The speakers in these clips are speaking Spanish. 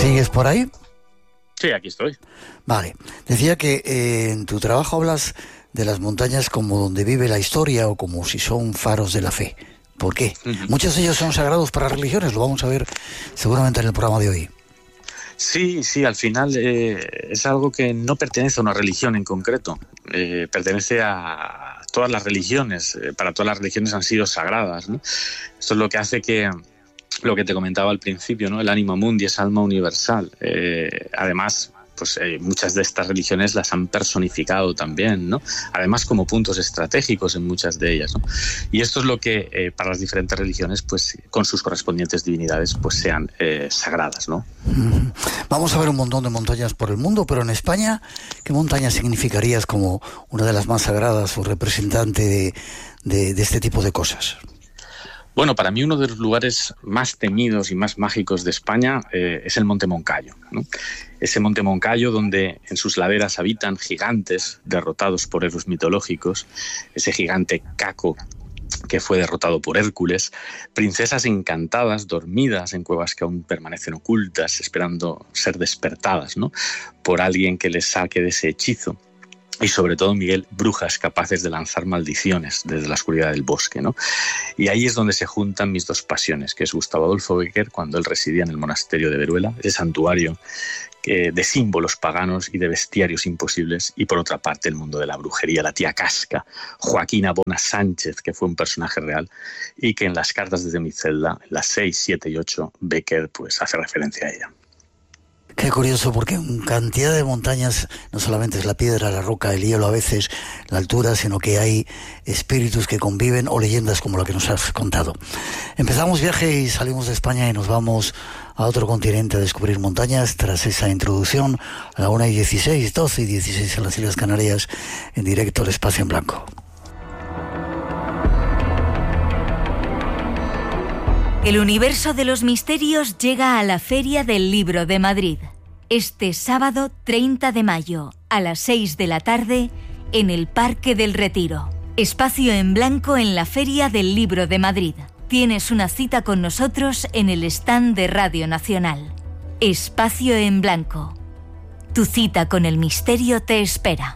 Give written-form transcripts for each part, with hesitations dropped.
¿Sigues por ahí? Sí, aquí estoy. Vale. Decía que en tu trabajo hablas de las montañas como donde vive la historia o como si son faros de la fe. ¿Por qué? Muchos de ellos son sagrados para religiones, lo vamos a ver seguramente en el programa de hoy. Sí, al final es algo que no pertenece a una religión en concreto, pertenece a todas las religiones, para todas las religiones han sido sagradas, ¿no? Esto es lo que hace que, lo que te comentaba al principio, ¿no? El anima mundi es alma universal. Además, pues muchas de estas religiones las han personificado también, ¿no? Además como puntos estratégicos en muchas de ellas, ¿no? Y esto es lo que para las diferentes religiones, pues con sus correspondientes divinidades, pues sean sagradas, ¿no? Vamos a ver un montón de montañas por el mundo, pero en España, ¿qué montaña significarías como una de las más sagradas o representante de este tipo de cosas? Bueno, para mí uno de los lugares más temidos y más mágicos de España es el Monte Moncayo, ¿no? Ese Monte Moncayo donde en sus laderas habitan gigantes derrotados por héroes mitológicos, ese gigante Caco que fue derrotado por Hércules, princesas encantadas dormidas en cuevas que aún permanecen ocultas esperando ser despertadas, ¿no? Por alguien que les saque de ese hechizo. Y sobre todo, Miguel, brujas capaces de lanzar maldiciones desde la oscuridad del bosque, ¿no? Y ahí es donde se juntan mis dos pasiones, que es Gustavo Adolfo Bécquer, cuando él residía en el monasterio de Veruela, ese santuario de símbolos paganos y de bestiarios imposibles, y por otra parte el mundo de la brujería, la tía Casca, Joaquina Bona Sánchez, que fue un personaje real, y que en las cartas desde mi celda, las 6, 7 y 8, Bécquer pues hace referencia a ella. Qué curioso, porque en cantidad de montañas no solamente es la piedra, la roca, el hielo, a veces la altura, sino que hay espíritus que conviven o leyendas como la que nos has contado. Empezamos viaje y salimos de España y nos vamos a otro continente a descubrir montañas. Tras esa introducción, a la 1:16, 12:16 en las Islas Canarias, en directo al Espacio en Blanco. El universo de los misterios llega a la Feria del Libro de Madrid. Este sábado 30 de mayo, a las 6 de la tarde, en el Parque del Retiro. Espacio en Blanco en la Feria del Libro de Madrid. Tienes una cita con nosotros en el stand de Radio Nacional. Espacio en Blanco. Tu cita con el misterio te espera.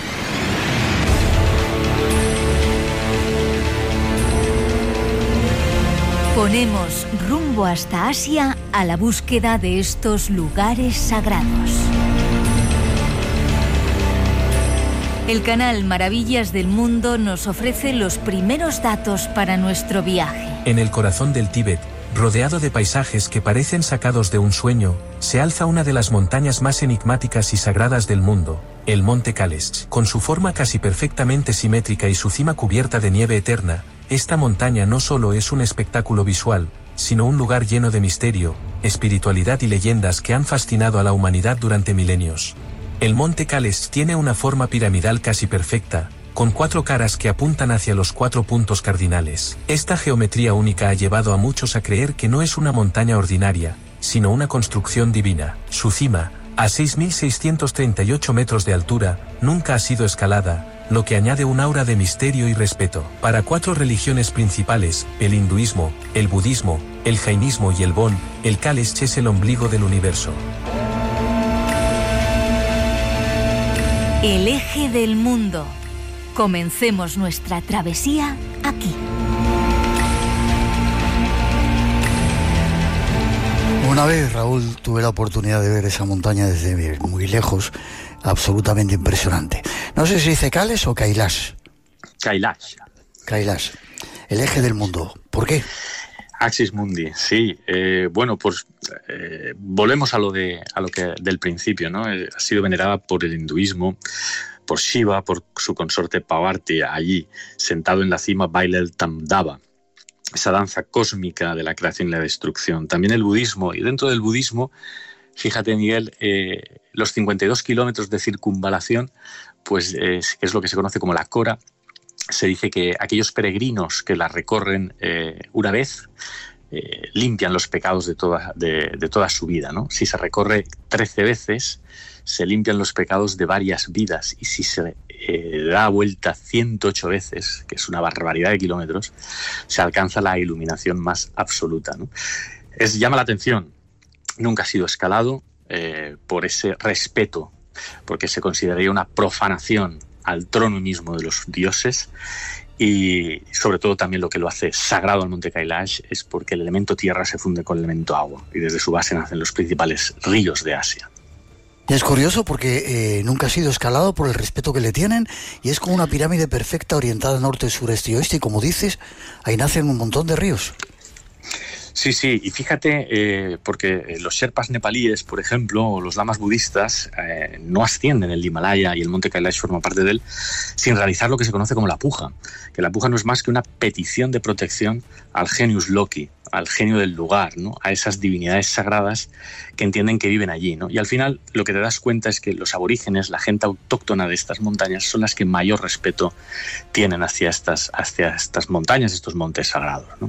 Ponemos rumbo hasta Asia a la búsqueda de estos lugares sagrados. El canal Maravillas del Mundo nos ofrece los primeros datos para nuestro viaje. En el corazón del Tíbet, rodeado de paisajes que parecen sacados de un sueño, se alza una de las montañas más enigmáticas y sagradas del mundo, el Monte Kales. Con su forma casi perfectamente simétrica y su cima cubierta de nieve eterna, esta montaña no solo es un espectáculo visual, sino un lugar lleno de misterio, espiritualidad y leyendas que han fascinado a la humanidad durante milenios. El Monte Kales tiene una forma piramidal casi perfecta, con 4 caras que apuntan hacia los 4 puntos cardinales. Esta geometría única ha llevado a muchos a creer que no es una montaña ordinaria, sino una construcción divina. Su cima, a 6.638 metros de altura, nunca ha sido escalada, lo que añade un aura de misterio y respeto. Para 4 religiones principales, el hinduismo, el budismo, el jainismo y el Bon, el Kales es el ombligo del universo. El eje del mundo. Comencemos nuestra travesía aquí. Una vez, Raúl, tuve la oportunidad de ver esa montaña desde muy lejos, absolutamente impresionante. No sé si dice Kales o Kailash. Kailash. Kailash, el eje del mundo. ¿Por qué? Axis Mundi, sí. Bueno, pues volvemos a lo que del principio, ¿no? Ha sido venerada por el hinduismo, por Shiva, por su consorte Parvati. Allí, sentado en la cima, baila el Tamdava, esa danza cósmica de la creación y la destrucción. También el budismo, y dentro del budismo, fíjate, Miguel, los 52 kilómetros de circunvalación, pues es lo que se conoce como la Cora. Se dice que aquellos peregrinos que la recorren una vez limpian los pecados de toda su vida, ¿no? Si se recorre 13 veces, se limpian los pecados de varias vidas, y si se da vuelta 108 veces, que es una barbaridad de kilómetros, se alcanza la iluminación más absoluta, ¿no? Llama la atención nunca ha sido escalado por ese respeto, porque se consideraría una profanación al trono mismo de los dioses. Y sobre todo también lo que lo hace sagrado al monte Kailash es porque el elemento tierra se funde con el elemento agua y desde su base nacen los principales ríos de Asia. Es curioso porque nunca ha sido escalado por el respeto que le tienen y es como una pirámide perfecta orientada norte, sureste y oeste y como dices, ahí nacen un montón de ríos. Sí, y fíjate, porque los sherpas nepalíes, por ejemplo, o los lamas budistas, no ascienden el Himalaya y el monte Kailash forma parte de él sin realizar lo que se conoce como la puja, que la puja no es más que una petición de protección al genius loci, al genio del lugar, ¿no? A esas divinidades sagradas que entienden que viven allí, ¿no? Y al final lo que te das cuenta es que los aborígenes, la gente autóctona de estas montañas, son las que mayor respeto tienen hacia estas montañas, estos montes sagrados, ¿no?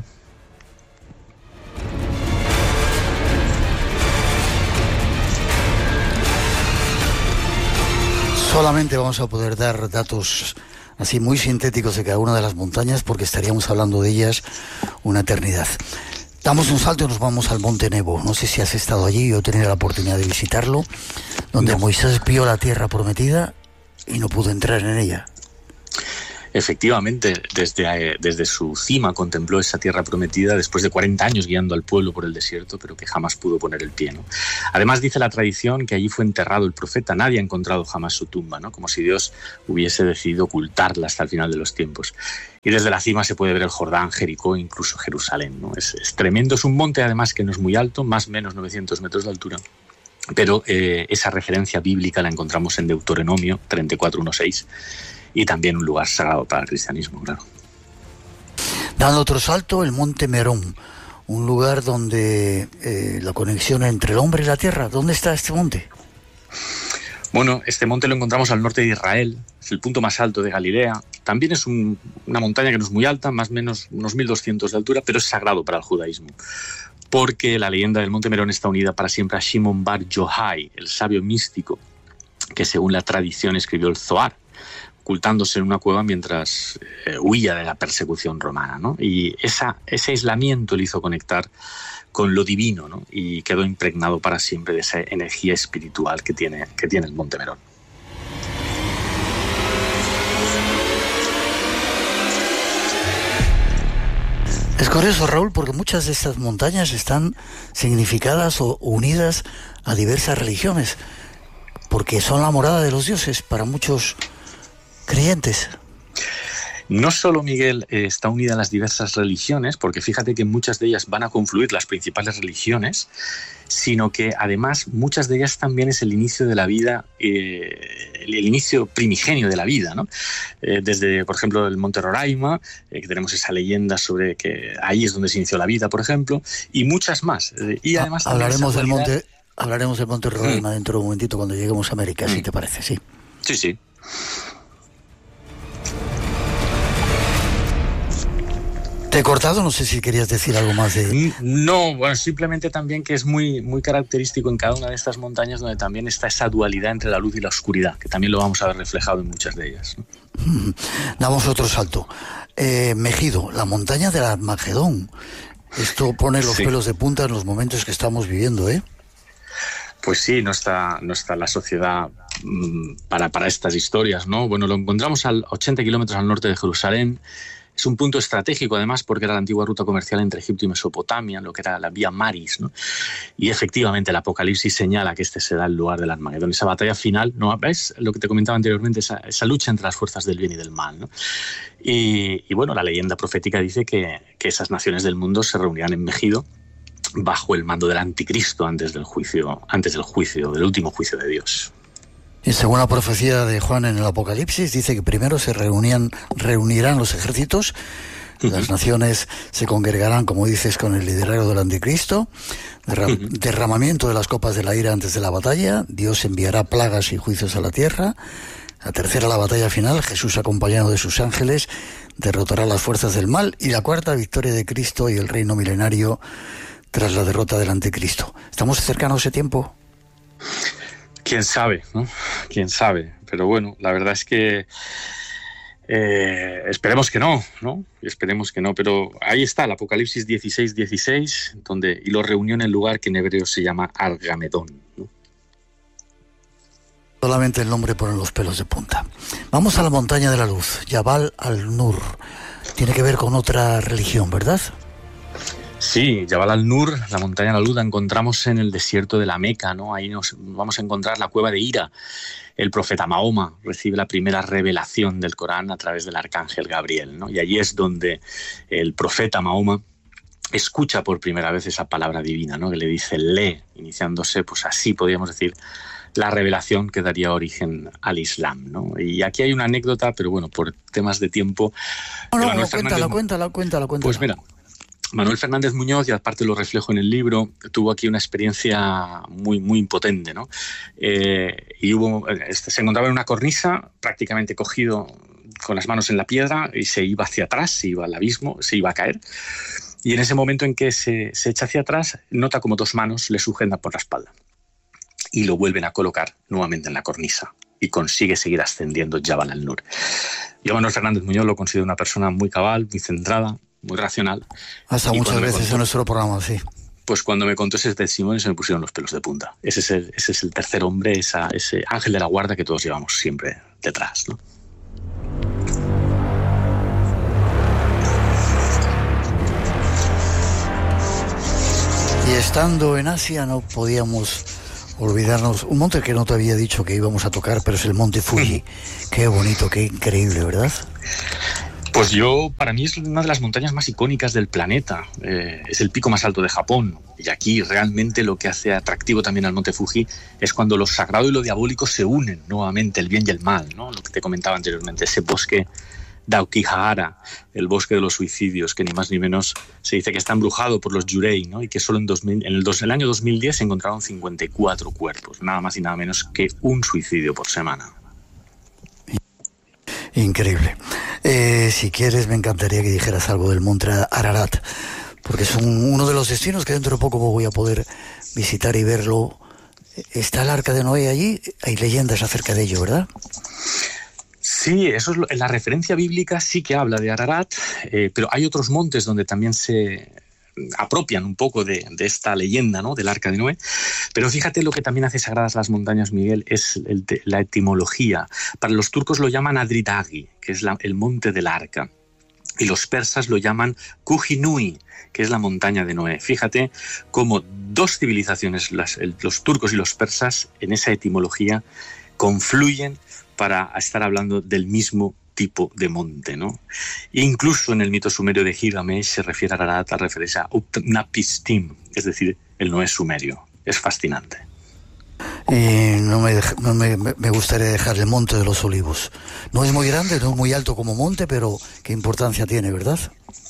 Solamente vamos a poder dar datos así muy sintéticos de cada una de las montañas porque estaríamos hablando de ellas una eternidad. Damos un salto y nos vamos al Monte Nebo. No sé si has estado allí, yo he tenido la oportunidad de visitarlo, donde Moisés vio la tierra prometida y no pudo entrar en ella. Efectivamente, desde su cima contempló esa tierra prometida después de 40 años guiando al pueblo por el desierto, pero que jamás pudo poner el pie, ¿no? Además, dice la tradición que allí fue enterrado el profeta, nadie ha encontrado jamás su tumba, ¿no? Como si Dios hubiese decidido ocultarla hasta el final de los tiempos. Y desde la cima se puede ver el Jordán, Jericó e incluso Jerusalén, ¿no? Es tremendo, es un monte además que no es muy alto, más o menos 900 metros de altura. Pero esa referencia bíblica la encontramos en Deuteronomio 34:1-6. Y también un lugar sagrado para el cristianismo, claro. Dando otro salto, el Monte Merón, un lugar donde la conexión entre el hombre y la tierra. ¿Dónde está este monte? Bueno, este monte lo encontramos al norte de Israel, es el punto más alto de Galilea. También es una montaña que no es muy alta, más o menos unos 1200 de altura, pero es sagrado para el judaísmo. Porque la leyenda del Monte Merón está unida para siempre a Shimon Bar Yochai, el sabio místico, que según la tradición escribió el Zohar, ocultándose en una cueva mientras huía de la persecución romana, ¿no? Y ese aislamiento le hizo conectar con lo divino, ¿no? Y quedó impregnado para siempre de esa energía espiritual que tiene el Monte Merón. Es curioso, Raúl, porque muchas de estas montañas están significadas o unidas a diversas religiones, porque son la morada de los dioses para muchos creyentes. No solo, Miguel, está unida a las diversas religiones, porque fíjate que muchas de ellas van a confluir las principales religiones, sino que además muchas de ellas también es el inicio de la vida, el inicio primigenio de la vida, ¿no? Desde, por ejemplo, el Monte Roraima, que tenemos esa leyenda sobre que ahí es donde se inició la vida, por ejemplo, y muchas más. Y además hablaremos del Monte Roraima dentro de un momentito cuando lleguemos a América, si te parece, sí. Sí. Te he cortado, no sé si querías decir algo más de... No, bueno, simplemente también que es muy, muy característico en cada una de estas montañas donde también está esa dualidad entre la luz y la oscuridad, que también lo vamos a ver reflejado en muchas de ellas, ¿no? Damos otro salto. Megido, la montaña del Armagedón. Esto pone los pelos de punta en los momentos que estamos viviendo, ¿eh? Pues sí, no está la sociedad para estas historias, ¿no? Bueno, lo encontramos a 80 kilómetros al norte de Jerusalén. Es un punto estratégico, además, porque era la antigua ruta comercial entre Egipto y Mesopotamia, lo que era la Vía Maris, ¿no? Y efectivamente el Apocalipsis señala que este será el lugar del Armagedón, esa batalla final, ¿no? ¿Ves? Lo que te comentaba anteriormente, esa lucha entre las fuerzas del bien y del mal, ¿no? Y bueno, la leyenda profética dice que esas naciones del mundo se reunirán en Megido bajo el mando del Anticristo antes del último juicio de Dios. Y según la profecía de Juan en el Apocalipsis, dice que primero se reunirán los ejércitos, las naciones se congregarán, como dices, con el liderazgo del Anticristo, derramamiento de las copas de la ira antes de la batalla, Dios enviará plagas y juicios a la tierra, la tercera, la batalla final, Jesús acompañado de sus ángeles, derrotará las fuerzas del mal, y la cuarta, victoria de Cristo y el reino milenario tras la derrota del Anticristo. ¿Estamos cercanos a ese tiempo? ¿Quién sabe, no? ¿Quién sabe? Pero bueno, la verdad es que Esperemos que no, ¿no? Esperemos que no, pero ahí está el Apocalipsis 16:16, y lo reunió en el lugar que en hebreo se llama Argamedón, ¿no? Solamente el nombre pone los pelos de punta. Vamos a la montaña de la luz, Jabal al-Nur. Tiene que ver con otra religión, ¿verdad? Sí, Jabal al-Nur, la montaña de la luz, la encontramos en el desierto de la Meca, ¿no? Ahí nos vamos a encontrar la cueva de Hira. El profeta Mahoma recibe la primera revelación del Corán a través del arcángel Gabriel, ¿no? Y allí es donde el profeta Mahoma escucha por primera vez esa palabra divina, ¿no? Que le dice lee, iniciándose, pues así podríamos decir, la revelación que daría origen al Islam, ¿no? Y aquí hay una anécdota, pero bueno, por temas de tiempo... Cuéntala. Pues mira, Manuel Fernández Muñoz, y aparte lo reflejo en el libro, tuvo aquí una experiencia muy, muy potente, ¿no? Y se encontraba en una cornisa, prácticamente cogido con las manos en la piedra, y se iba hacia atrás, se iba al abismo, se iba a caer. Y en ese momento en que se echa hacia atrás, nota como dos manos le sujetan por la espalda. Y lo vuelven a colocar nuevamente en la cornisa. Y consigue seguir ascendiendo Jabal al-Nur. Yo, Manuel Fernández Muñoz, lo considero una persona muy cabal, muy centrada, muy racional. Hasta muchas veces en nuestro programa, sí. Pues cuando me contó ese testimonio se me pusieron los pelos de punta. Ese es el tercer hombre, ese ángel de la guarda que todos llevamos siempre detrás, ¿no? Y estando en Asia no podíamos olvidarnos, un monte que no te había dicho que íbamos a tocar, pero es el monte Fuji. Qué bonito, qué increíble, ¿verdad? Pues para mí es una de las montañas más icónicas del planeta. Es el pico más alto de Japón. Y aquí realmente lo que hace atractivo también al monte Fuji es cuando lo sagrado y lo diabólico se unen nuevamente, el bien y el mal, ¿no? Lo que te comentaba anteriormente, ese bosque Daukihara, el bosque de los suicidios, que ni más ni menos se dice que está embrujado por los Yurei, ¿no? Y que solo en el año 2010 se encontraron 54 cuerpos, nada más y nada menos que un suicidio por semana. Increíble. Si quieres, me encantaría que dijeras algo del monte Ararat, porque es uno de los destinos que dentro de poco voy a poder visitar y verlo. Está el Arca de Noé allí, hay leyendas acerca de ello, ¿verdad? Sí, eso es la referencia bíblica sí que habla de Ararat, pero hay otros montes donde también se apropian un poco de esta leyenda, ¿no? Del Arca de Noé. Pero fíjate, lo que también hace sagradas las montañas, Miguel, es la etimología. Para los turcos lo llaman Adridagi, que es el monte del Arca. Y los persas lo llaman Kuhinui, que es la montaña de Noé. Fíjate cómo dos civilizaciones, los turcos y los persas, en esa etimología confluyen para estar hablando del mismo tipo de monte, ¿no? Incluso en el mito sumerio de Gilgamesh se refiere a Ararat a referirse a Utnapishtim, es decir, el Noé sumerio. Es fascinante. No me gustaría dejar el Monte de los Olivos. No es muy grande, no es muy alto como monte, pero qué importancia tiene, ¿verdad?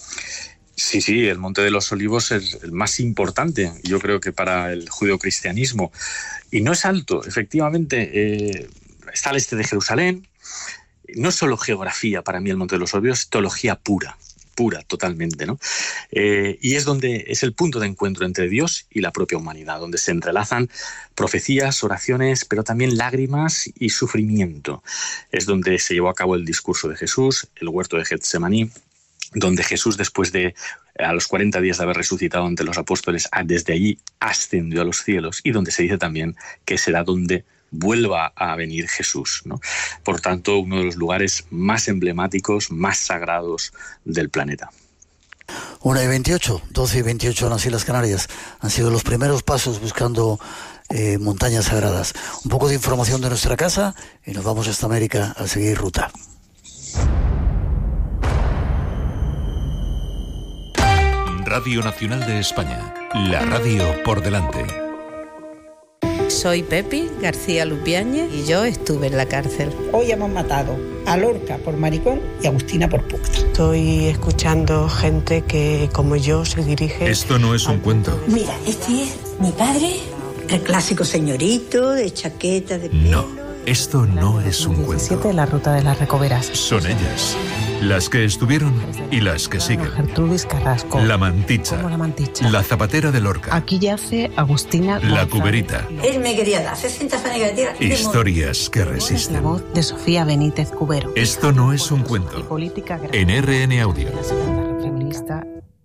Sí, el Monte de los Olivos es el más importante, yo creo que para el judeocristianismo. Y no es alto, efectivamente, está al este de Jerusalén. No es solo geografía para mí el Monte de los Olivos, es teología pura totalmente, ¿no? Y es el punto de encuentro entre Dios y la propia humanidad, donde se entrelazan profecías, oraciones, pero también lágrimas y sufrimiento. Es donde se llevó a cabo el discurso de Jesús, el huerto de Getsemaní, donde Jesús, después a los 40 días de haber resucitado ante los apóstoles, desde allí ascendió a los cielos, y donde se dice también que será donde vuelva a venir Jesús, ¿no? Por tanto, uno de los lugares más emblemáticos, más sagrados del planeta. 1:28, 12:28 en las Islas Canarias. Han sido los primeros pasos buscando montañas sagradas. Un poco de información de nuestra casa y nos vamos hasta América a seguir ruta. Radio Nacional de España, la radio por delante. Soy Pepi García Lupiáñez y yo estuve en la cárcel. Hoy hemos matado a Lorca por maricón y a Agustina por puta. Estoy escuchando gente que, como yo, se dirige... Esto no es un cuento. Mira, este es mi padre, el clásico señorito de chaqueta de pelo. No, esto no es un cuento. 17, la ruta de las Recoveras. Son ellas. Las que estuvieron y las que siguen. Gertrudis Carrasco. La Manticha. ¿Cómo La Manticha? La Zapatera de Lorca. Aquí yace Agustina La González. Cuberita. Él me quería dar 60 años que tira. Historias que La resisten. voz de Sofía Benítez Cubero. Esto no es un cuento. Política En RN Audio. La segunda feminista.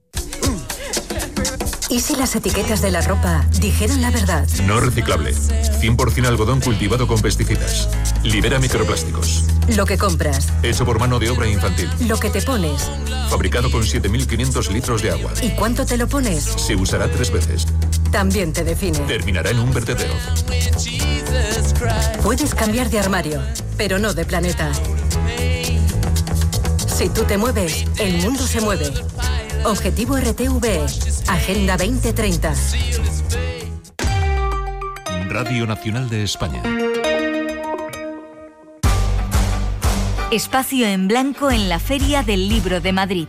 ¿Y si las etiquetas de la ropa dijeran la verdad? No reciclable. 100% algodón cultivado con pesticidas. Libera microplásticos. Lo que compras, Hecho por mano de obra infantil. lo que te pones Fabricado con 7.500 litros de agua. y cuánto te lo pones, Se usará 3 veces. también te define. Terminará en un vertedero. Puedes cambiar de armario, pero no de planeta. Si tú te mueves, el mundo se mueve. Objetivo RTV, Agenda 2030. Radio Nacional de España. Espacio en blanco en la Feria del Libro de Madrid.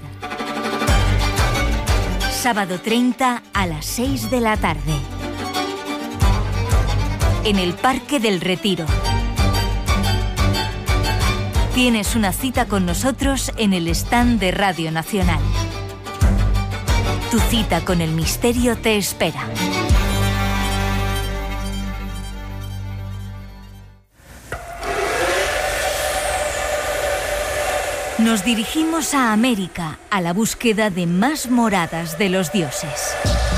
Sábado 30 a las 6 de la tarde. En el Parque del Retiro. Tienes una cita con nosotros en el stand de Radio Nacional. Tu cita con el misterio te espera. Nos dirigimos a América, a la búsqueda de más moradas de los dioses.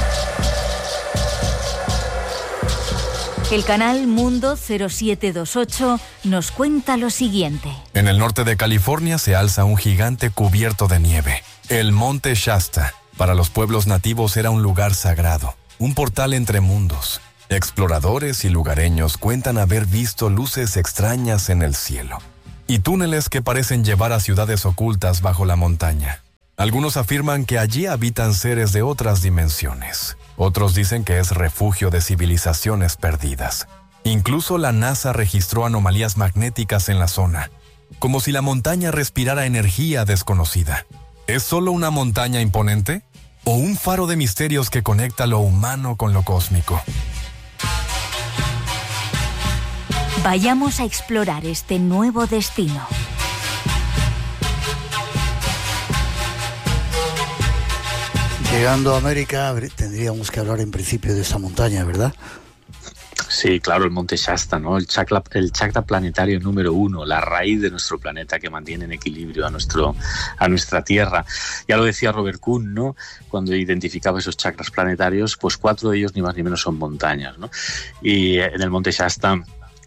El canal Mundo 0728 nos cuenta lo siguiente. En el norte de California se alza un gigante cubierto de nieve, el Monte Shasta. Para los pueblos nativos era un lugar sagrado, un portal entre mundos. Exploradores y lugareños cuentan haber visto luces extrañas en el cielo y túneles que parecen llevar a ciudades ocultas bajo la montaña. Algunos afirman que allí habitan seres de otras dimensiones. Otros dicen que es refugio de civilizaciones perdidas. Incluso la NASA registró anomalías magnéticas en la zona, como si la montaña respirara energía desconocida. ¿Es solo una montaña imponente? ¿O un faro de misterios que conecta lo humano con lo cósmico? Vayamos a explorar este nuevo destino. Llegando a América, tendríamos que hablar en principio de esta montaña, ¿verdad? Sí, claro, el Monte Shasta, ¿no? El chakra planetario número 1, la raíz de nuestro planeta que mantiene en equilibrio a nuestra Tierra. Ya lo decía Robert Kuhn, ¿no? Cuando identificaba esos chakras planetarios, pues 4 de ellos ni más ni menos son montañas, ¿no? Y en el Monte Shasta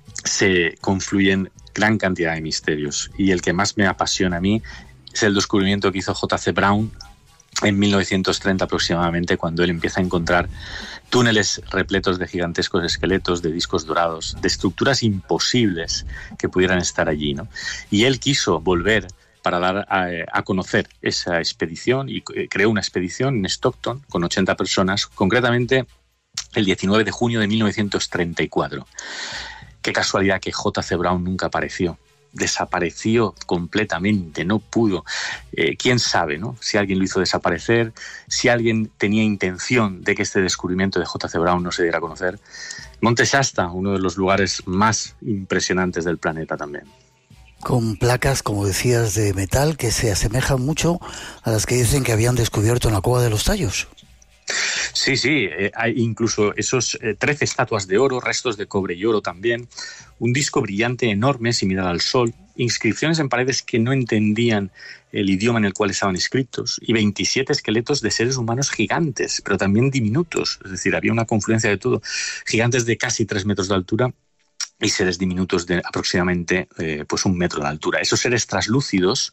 se confluyen gran cantidad de misterios. Y el que más me apasiona a mí es el descubrimiento que hizo J.C. Brown en 1930 aproximadamente, cuando él empieza a encontrar túneles repletos de gigantescos esqueletos, de discos dorados, de estructuras imposibles que pudieran estar allí, ¿no? Y él quiso volver para dar a conocer esa expedición y creó una expedición en Stockton con 80 personas, concretamente el 19 de junio de 1934. Qué casualidad que J.C. Brown nunca apareció. Desapareció completamente, no pudo. ¿Quién sabe, no? Si alguien lo hizo desaparecer, si alguien tenía intención de que este descubrimiento de J.C. Brown no se diera a conocer. Monte Shasta, uno de los lugares más impresionantes del planeta también. Con placas, como decías, de metal que se asemejan mucho a las que dicen que habían descubierto en la Cueva de los Tallos. Sí, hay incluso esos 13 estatuas de oro, restos de cobre y oro también, un disco brillante enorme similar al Sol, inscripciones en paredes que no entendían el idioma en el cual estaban escritos y 27 esqueletos de seres humanos gigantes, pero también diminutos, es decir, había una confluencia de todo, gigantes de casi 3 metros de altura y seres diminutos de aproximadamente pues 1 metro de altura. Esos seres translúcidos,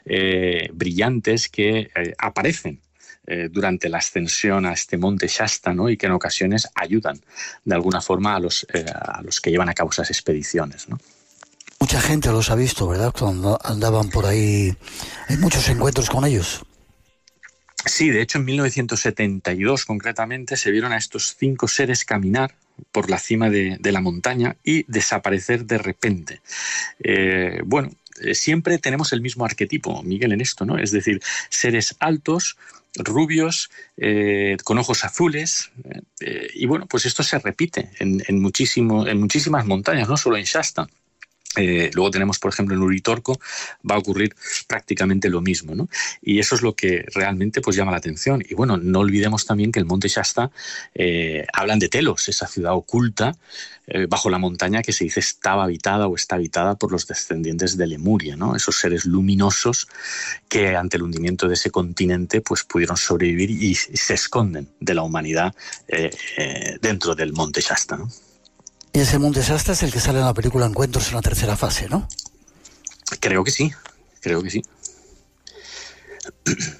brillantes que aparecen durante la ascensión a este monte Shasta, ¿no? Y que en ocasiones ayudan de alguna forma a los que llevan a cabo esas expediciones, ¿no? Mucha gente los ha visto, ¿verdad? Cuando andaban por ahí, hay muchos encuentros con ellos. Sí, de hecho en 1972 concretamente se vieron a estos 5 seres caminar por la cima de la montaña y desaparecer de repente. Siempre tenemos el mismo arquetipo, Miguel, en esto, ¿no? Es decir, seres altos, rubios, con ojos azules, y bueno, pues esto se repite en muchísimas montañas, no solo en Shasta. Luego tenemos, por ejemplo, en Uritorco va a ocurrir prácticamente lo mismo, ¿no? Y eso es lo que realmente pues llama la atención. Y bueno, no olvidemos también que el Monte Shasta, hablan de Telos, esa ciudad oculta bajo la montaña que se dice estaba habitada o está habitada por los descendientes de Lemuria, ¿no? Esos seres luminosos que ante el hundimiento de ese continente pues pudieron sobrevivir y se esconden de la humanidad dentro del Monte Shasta, ¿no? Y ese Monte Shasta es el que sale en la película Encuentros en la tercera fase, ¿no? Creo que sí, creo que sí.